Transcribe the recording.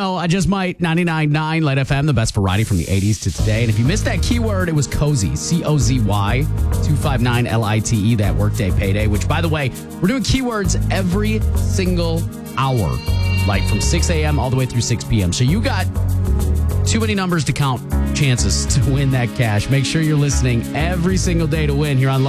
know, I just might. 99.9 Light FM, the best variety from the 80s to today. And if you missed that keyword, it was cozy. COZY 259 LITE, that workday payday, which, by the way, we're doing keywords every single hour, like from 6 a.m. all the way through 6 p.m. So you got too many numbers to count chances to win that cash. Make sure you're listening every single day to win here on